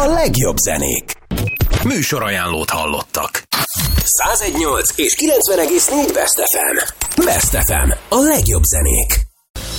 a legjobb zenék. Műsorajánlót hallottak. 101.8 és 90,4 Best FM. Best FM, a legjobb zenék.